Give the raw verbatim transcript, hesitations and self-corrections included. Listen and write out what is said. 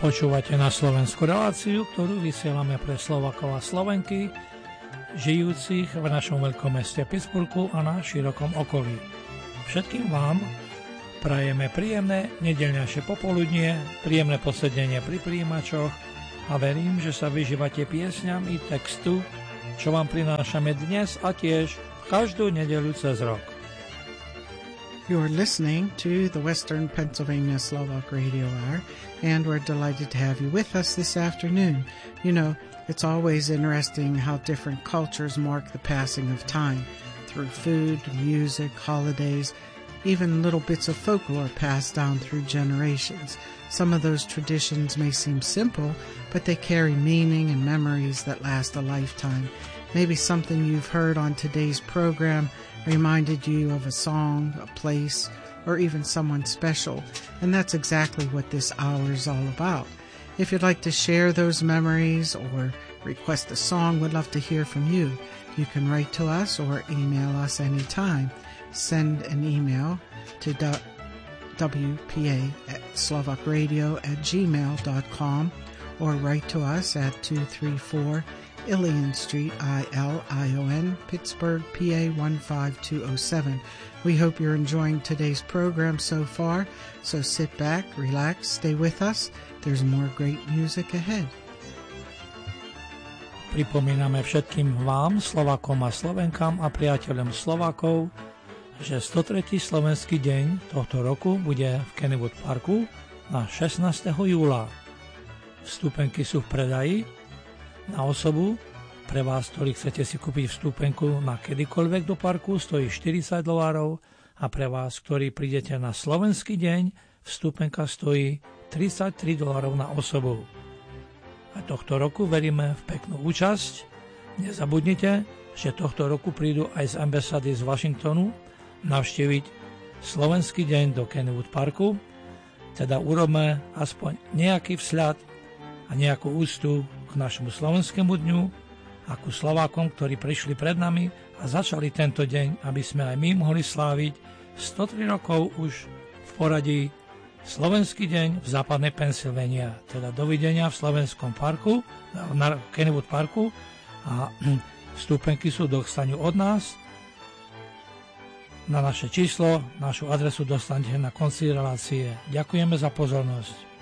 Počúvate na Slovenskú reláciu, ktorú vysielame pre Slovákov a Slovenky, žijúcich v našom veľkom meste Pittsburghu a na širokom okolí. Všetkým vám prajeme príjemné nedeľnejšie popoludnie, príjemné posedenie pri príjimačoch a verím, že sa vyžívate piesňam i textu, čo vám prinášame dnes a tiež každú nedeľu cez rok. You're listening to the Western Pennsylvania Slovak Radio Hour, and we're delighted to have you with us this afternoon. You know, it's always interesting how different cultures mark the passing of time through food, music, holidays, even little bits of folklore passed down through generations. Some of those traditions may seem simple, but they carry meaning and memories that last a lifetime. Maybe something you've heard on today's program reminded you of a song, a place, or even someone special. And that's exactly what this hour is all about. If you'd like to share those memories or request a song, we'd love to hear from you. You can write to us or email us anytime. Send an email to w p a at slovak radio at gmail dot com or write to us at two three four Ilion Street, I L I O N, Pittsburgh, P A one five two oh seven. We hope you're enjoying today's program so far, so sit back, relax, stay with us. There's more great music ahead. Pripomíname všetkým vám, Slovákom a Slovenkám a priateľom Slovákov, že sto tretí slovenský deň tohto roku bude v Kennywood Parku na šestnásteho júla. Vstupenky sú v predaji. Na osobu, pre vás, ktorí chcete si kúpiť vstupenku na kedykoľvek do parku, stojí štyridsať dolárov a pre vás, ktorí prídete na slovenský deň, vstupenka stojí tridsaťtri dolárov na osobu. A tohto roku veríme v peknú účasť. Nezabudnite, že tohto roku prídu aj z ambasády z Washingtonu navštíviť slovenský deň do Kennywood Parku, teda urobme aspoň nejaký vzhľad a nejakú úctu k našemu slovenskému dňu a ku Slovákom, ktorí prišli pred nami a začali tento deň, aby sme aj my mohli sláviť sto tri rokov už v poradí Slovenský deň v západnej Pensylvánii. Teda dovidenia v Slovenskom parku, na Kennywood Parku a vstupenky sú dostanú od nás. Na naše číslo, našu adresu dostanete na konci relácie. Ďakujeme za pozornosť.